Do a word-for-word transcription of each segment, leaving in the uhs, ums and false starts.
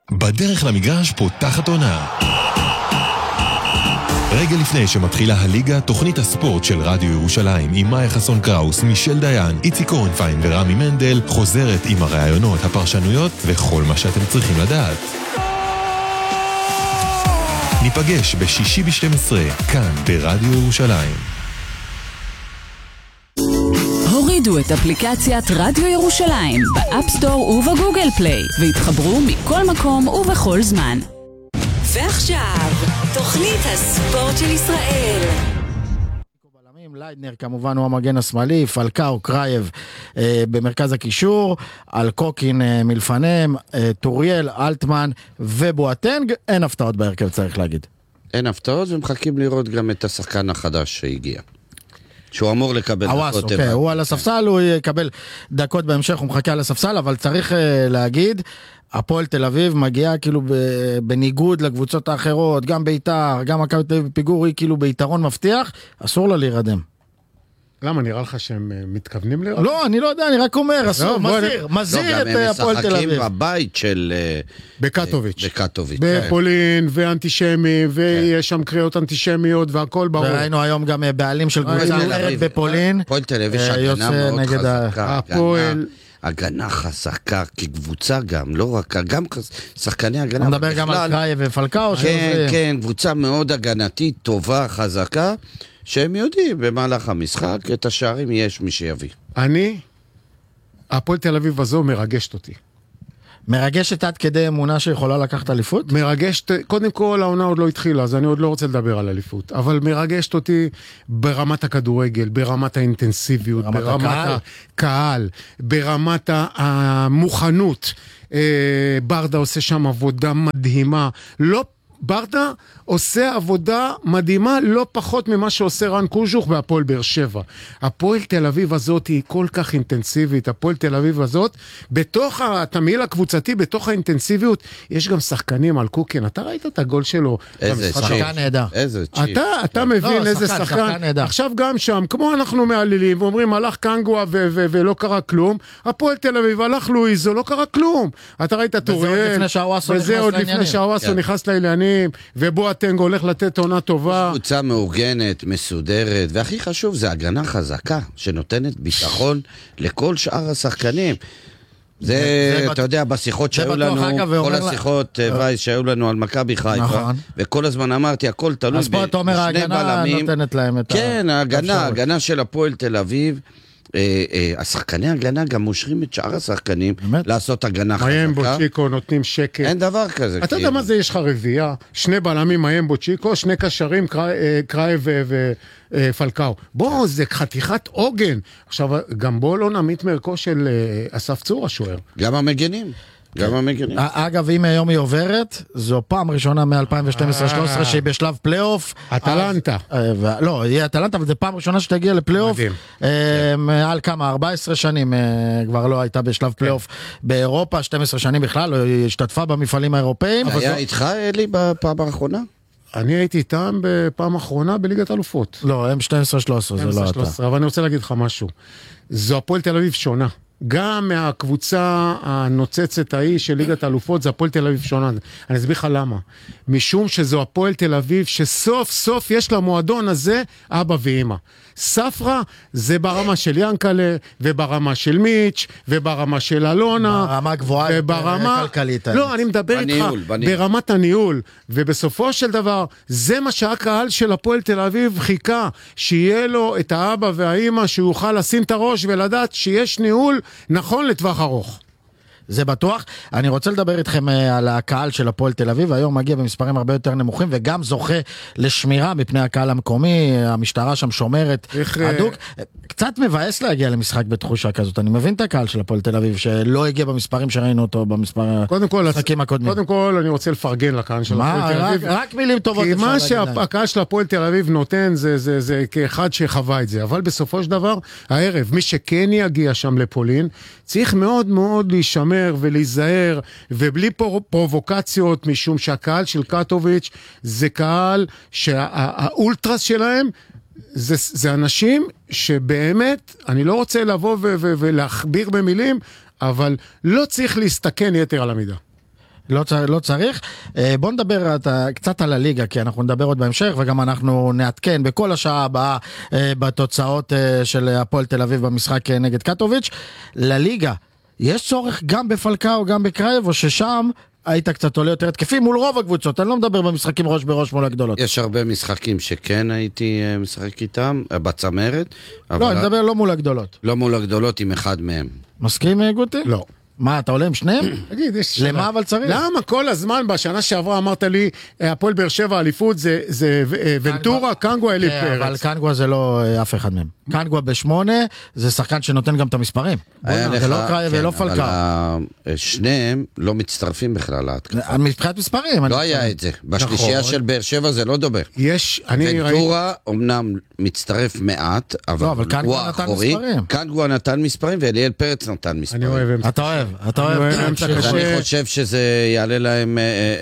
בדרך למגרש פותחת עונה. רגע לפני שמתחילה הליגה, תוכנית הספורט של רדיו ירושלים עם מאיה חסון קראוס, מישל דיין, איצי קורנפיין ורמי מנדל חוזרת עם הרעיונות, הפרשנויות וכל מה שאתם צריכים לדעת. ניפגש בשישי ב-שתים עשרה, כאן ברדיו ירושלים. הורידו את אפליקציית רדיו ירושלים באפסטור ובגוגל פליי והתחברו מכל מקום ובכל זמן. ועכשיו, תוכנית הספורט של ישראל. ליידנר כמובן הוא המגן השמאלי, פלקאו, קרייב אה, במרכז הקישור, על קוקין אה, מלפניהם, אה, טוריאל, אלטמן ובואטנג. אין הפתעות בהרכב, צריך להגיד. אין הפתעות, ומחכים לראות גם את השחקן החדש שהגיע, שהוא אמור לקבל אוואס, דקות. אוקיי, הוא על הספסל, הוא יקבל דקות בהמשך, הוא מחכה על הספסל, אבל צריך אה, להגיד, הפועל תל אביב מגיעה כאילו בניגוד לקבוצות האחרות, גם בית"ר, גם מכבי תל אביב בפיגור, היא כאילו ביתרון מבטיח, אסור לה להירדם. למה, נראה לך שהם מתכוונים להירדם? לא, אני לא יודע, אני רק אומר, אסור, מזהיר, מזהיר את הפועל תל אביב. הם משחקים בבית של... בקטוביץ'. בקטוביץ'. בפולין, ואנטישמי, ויש שם קריאות אנטישמיות, והכל ברור. וראינו היום גם בעלים של קבוצה אחרת בפולין. הפועל תל אביב יש הגנה מאוד חזקה. הפועל... הגנה חזקה כקבוצה גם, לא רק, גם שחקני הגנה. אני מדבר גם על קרייב ופלקאו. כן, כן, קבוצה מאוד הגנתית, טובה, חזקה, שהם יודעים במהלך המשחק, את השערים יש מי שיביא. אני, הפועל תל אביב הזו מרגשת אותי. מרגשת עד כדי אמונה שיכולה לקחת אליפות? מרגשת, קודם כל העונה עוד לא התחילה, אז אני עוד לא רוצה לדבר על אליפות, אבל מרגשת אותי ברמת הכדורגל, ברמת האינטנסיביות, ברמת ברמת הקהל, הקהל, ברמת המוכנות. ברדה עושה שם עבודה מדהימה, לא ברדה עושה עבודה מדהימה לא פחות ממה שעושה רן קוז'וך בהפועל באר שבע. הפועל תל אביב הזאת היא כל כך אינטנסיבית, הפועל תל אביב הזאת, בתוך התמהיל הקבוצתי, בתוך האינטנסיביות, יש גם שחקנים על קוקין. אתה ראית את הגול שלו? איזה שחקן נהדר. איזה צ'יפ. אתה, אתה מבין איזה שחקן. עכשיו גם שם, כמו אנחנו מעלילים ואומרים, הלך קנגווה ולא קרה כלום, הפועל תל אביב הלך לואיזו, לא קרה כלום. אתה ראית טוריאל, וזה עוד לפני שהוואסו נכנס לעניינים, ובואטנג הולך לתת עונה טובה. קבוצה מאורגנת, מסודרת, והכי חשוב זה הגנה חזקה, שנותנת ביטחון לכל שאר השחקנים. זה, אתה יודע, בשיחות שהיו לנו, כל השיחות וייס שהיו לנו על מכבי חיפה, וכל הזמן אמרתי, הכל תלוי בשני בלמים. אז פה אתה אומר, ההגנה נותנת להם את ה... כן, ההגנה, ההגנה של הפועל תל אביב, השחקני הגנה גם מושכים את שאר השחקנים לעשות הגנה חזקה. מיימבו צ'יקו נותנים שקט. אין דבר כזה. אתה יודע מה זה, יש לך רביעייה, שני בלמים מיימבו צ'יקו, שני קשרים קרייב ופלקאו. בוא, זה חתיכת עוגן. עכשיו, גם בוא לא נמית מערכו של אסף צור השוער. גם המגנים. גם המגנים. אגב, אם היום היא עוברת, זו פעם ראשונה מ-אלפיים ושתים עשרה שלוש עשרה שהיא בשלב פלייאוף. אטלנטה. לא, היא אטלנטה, אבל זו פעם ראשונה שתגיע לפלייאוף. מעל כמה, ארבע עשרה שנים כבר לא הייתה בשלב פלייאוף באירופה, שתים עשרה שנים בכלל, היא השתתפה במפעלים האירופאים. היה איתך, אלי, בפעם האחרונה? אני הייתי איתם בפעם האחרונה בליגת אלופות. לא, הם שתים עשרה שלוש עשרה, זה לא אתה. אבל אני רוצה להגיד לך משהו. זו הפועל תל אביב שונה. גם מהקבוצה הנוצצת ההיא של ליגת האלופות, זה הפועל תל אביב שונה. אני אסביר לך למה. משום שזו הפועל תל אביב, שסוף סוף יש למועדון הזה אבא ואמא. ספרה זה ברמה של ינקלה, וברמה של מיץ', וברמה של אלונה. ברמה גבוהה, וברמה... כלכלית. לא, אני מדבר איתך ברמת הניהול. ובסופו של דבר, זה מה שהקהל של הפועל תל אביב חיכה, שיהיה לו את האבא והאמא, שהוא יוכל לשים את הראש ולדעת שיש ניהול נכון לטווח ארוך. זה בטוח. אני רוצה לדבר איתכם על הקהל של הפועל תל אביב, היום מגיע במספרים הרבה יותר נמוכים, וגם זוכה לשמירה מפני הקהל המקומי, המשטרה שם שומרת הדוק. קצת מבאס להגיע למשחק בתחושה כזאת, אני מבין את הקהל של הפועל תל אביב, שלא הגיע במספרים שראינו אותו במשחקים הקודמים. קודם כל, אני רוצה לפרגן לקהל של הפועל תל אביב. רק מילים טובות. כי מה שהקהל של הפועל תל אביב נותן, זה כאחד שחווה את זה, אבל בסופו של דבר, הערב, מי שכן יגיע שם לפולין, צריך מאוד מאוד להישמר ולהיזהר, ובלי פרובוקציות, משום שהקהל של קטוביץ' זה קהל שהאולטרס שלהם זה, זה אנשים שבאמת, אני לא רוצה לבוא ו- ו- ולהכביר במילים, אבל לא צריך להסתכן יתר על המידה. לא, לא צריך. בוא נדבר קצת על הליגה, כי אנחנו נדבר עוד בהמשך, וגם אנחנו נעדכן בכל השעה הבאה בתוצאות של הפועל תל אביב במשחק נגד קטוביץ'. לליגה, יש צורך גם בפלקאו, גם בקרייב, או ששם היית קצת עולה יותר התקפי מול רוב הקבוצות? אני לא מדבר במשחקים ראש בראש מול הגדולות. יש הרבה משחקים שכן הייתי משחק איתם, בצמרת. לא, אני מדבר לא מול הגדולות. לא מול הגדולות עם אחד מהם. מסכים, גוטי? לא. מה, אתה עולה עם שניהם? תגיד, יש... למה אבל צריך? למה כל הזמן בשנה שעברה אמרת לי, הפועל באר שבע אליפות זה ונטורה, קנגווה, אלי פרץ. אבל קנגווה זה לא אף אחד מהם. קנגווה בשמונה, זה שחקן שנותן גם את המספרים. זה לא קרייב ולא פלקאו. אבל שניהם לא מצטרפים בכלל להתקפה. מבחינת מספרים. לא היה את זה. בשלישייה של באר שבע זה לא דובר. יש, אני ראיתי... ונטורה אומנם מצטרף מעט, אבל הוא האחורי. קנגווה נתן מספרים ואליאל פרץ נתן מספרים. אתה אוהב, אתה אוהב. אני חושב שזה יעלה להם,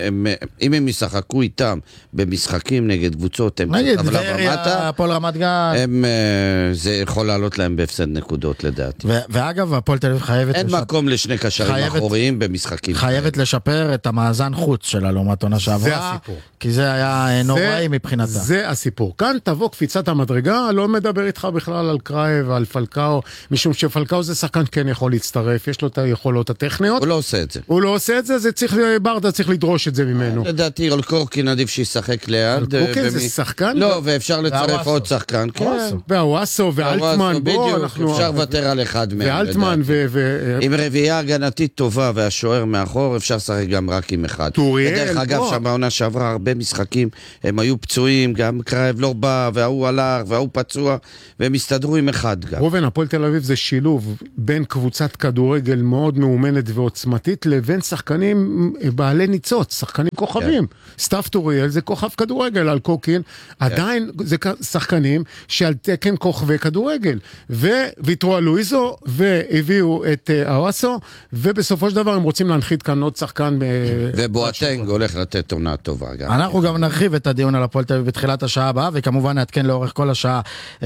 אם הם ישחקו איתם במשחקים נגד קבוצות, נגיד, דבריה, הפועל רמת גן, זה יכול לעלות להם בהפסד נקודות לדעתי. ואגב, הפועל תל אביב חייבת... אין מקום לשני קשרים אחוריים במשחקים. חייבת לשפר את המאזן חוץ שלה לעומת עונה שעברה. זה הסיפור. כי זה היה נוראי מבחינתה. זה הסיפור. כאן תבוא קפיצת המדרגה, לא מדבר איתך בכלל על קרייב ועל פלקאו, משום שפלקאו זה שחקן כן יכול להצטרף, יש לו את היכולות הטכניות. הוא לא עושה את זה. הוא לא עושה את זה, זה צריך, ברדה צריך לדרוש את זה ממנו. לדעתי, על קורקין עדיף שישחק ליד. על קורקין זה שחקן? לא, ואפשר לצרף עוד שחקן. והוואסו ואלטמן, בוא, אנחנו... אפשר לוותר על אחד מהם. ואלטמן ו... עם רביעייה הגנתית טובה והשוער מאחור, אפשר לשחק גם רק עם אחד. טוריאל, בדרך אגב, שם העונה שעברה הרבה משחקים, הם היו פצועים, גם קרייב לא בא, והוא הלך, והוא פצוע, והם הסתדרו עם אחד גם. רובן, הפועל תל אביב זה שילוב בין קבוצת כדורגל מאוד מאומנת ועוצמתית, לבין שחקנים בעלי ניצוץ, שחקנים כוכבים. סטאפ טוריאל זה כוכב כדורגל על קוקין, עדיין זה שחקנים שעל תקן כוכבי כדורגל, וויתרו על לואיזו, והביאו את אוואסו, ובסופו של דבר הם רוצים להנחית כאן עוד שחקן. ובואטנג הולך לתת עונה טובה. אנחנו גם נרחיב את הדיון על הפועל תל אביב בתחילת השעה הבאה, וכמובן נעדכן לאורך כל השעה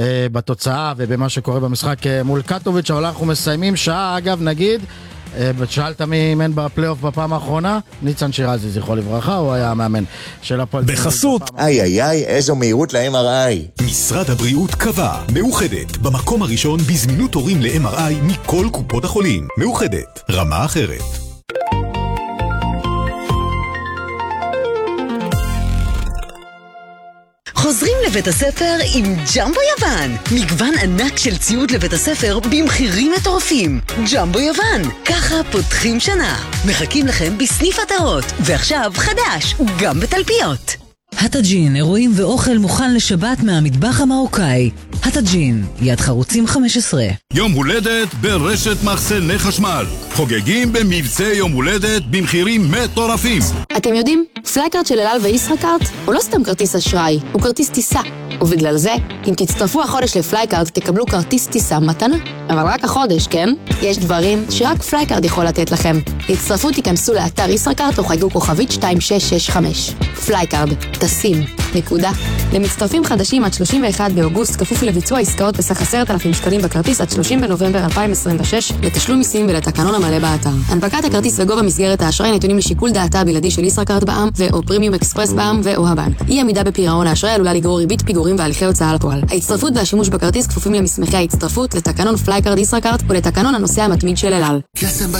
בתוצאה ובמה שקורה במשחק מול קטוביץ', אבל אנחנו מסיימים שעה, אגב נגיד, שאלת מי אימן בפלייאוף בפעם האחרונה? ניצן שירזי, זכרו לברכה, הוא היה המאמן של הפועל תל אביב. בחסות, איי איי איי, איזו מהירות ל-אם אר איי. משרד הבריאות קבע, מאוחדת, במקום הראשון בזמינות תורים ל-אם אר איי מכל קופות החולים. מאוחדת, רמה אחרת. חוזרים לבית הספר עם ג'מבו יוון. מגוון ענק של ציוד לבית הספר במחירים מטורפים. ג'מבו יוון, ככה פותחים שנה. מחכים לכם בסניף עטרות. ועכשיו חדש, גם בתלפיות. הטאג'ין, אירועים ואוכל מוכן לשבת מהמטבח המרוקאי. הטאג'ין, יד חרוצים חמש עשרה. יום הולדת ברשת מחסני חשמל. חוגגים במבצע יום הולדת במחירים מטורפים. אתם יודעים, פלייקארט של אל על וישראכרט הוא לא סתם כרטיס אשראי, הוא כרטיס טיסה. ובגלל זה, אם תצטרפו החודש לפלייקארט, תקבלו כרטיס טיסה מתנה. אבל רק החודש, כן? יש דברים שרק פלייקארט יכול לתת לכם. הצטרפו, תיכנסו לאתר ישראכרט או חייגו כוכבית שתיים שש שש חמש. פלייקארט, טסים, נקודה. למצטרפים חדשים עד שלושים ואחד באוגוסט, כפוף לביצוע עסקאות בסך עשרת אלפים שקלים בכרטיס עד שלושים בנובמבר אלפיים עשרים ושש, לתשלום מיסים ולתקנון המלא באתר. הנפקת הכרטיס וגובה מסגרת האשראי נתונים לשיקול דעתה הבלעדי של ישראכרט בע"מ ו/או פרימיום אקספרס בע"מ ו/או הבנק. אי עמידה בפירעון האשראי עלולה לגרור ריבית פיגורים והליכי הוצאה לפועל. ההצטרפות והשימוש בכרטיס כפופים למסמכי ההצטרפות, לתקנון פלייקארט ישראכרט ולתקנון הנוסע המתמיד של אל על.